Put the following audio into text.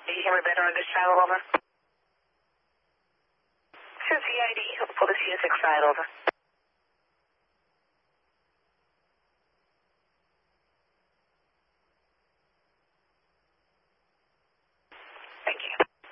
Can you hear me better on this channel, over? This is CID, pull the CSX side, over.